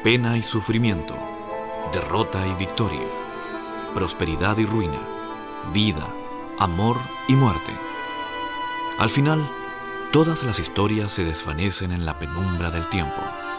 Pena y sufrimiento, derrota y victoria, prosperidad y ruina, vida, amor y muerte. Al final, todas las historias se desvanecen en la penumbra del tiempo.